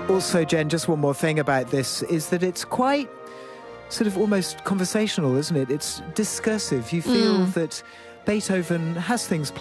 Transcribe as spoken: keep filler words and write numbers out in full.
Also, Jen, just one more thing about this is that it's quite sort of almost conversational, isn't it? It's discursive. You feel Mm. that Beethoven has things